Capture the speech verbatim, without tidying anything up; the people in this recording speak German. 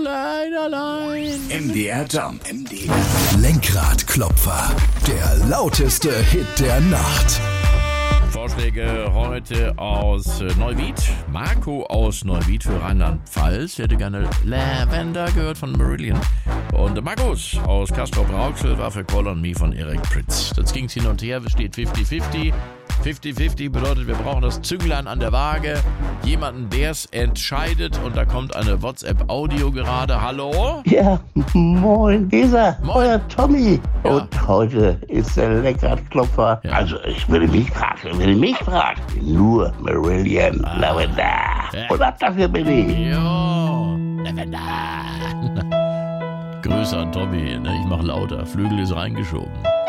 allein, allein. M D R Jump. M D R. Lenkradklopfer. Der lauteste Hit der Nacht. Vorschläge heute aus Neuwied. Marco aus Neuwied für Rheinland-Pfalz. Ich hätte gerne Lavender gehört von Marillion. Und Markus aus Castrop-Rauxel war für Call on Me von Eric Pritz. Das ging hin und her, es steht fifty fifty. fifty fifty bedeutet, wir brauchen das Zünglein an der Waage. Jemanden, der es entscheidet. Und da kommt eine WhatsApp-Audio gerade. Hallo? Ja, moin, Gesa, Moin. euer Tommy. Ja. Und heute ist der Lenkradklopfer. Ja. Also, ich würde mich fragen, wenn ihr mich fragt, nur Marillion Ah. Lavender. Ja. Und ab dafür bin ich. Jo, Lavender. Grüße an Tommy. Ne? Ich mache lauter. Flügel ist reingeschoben.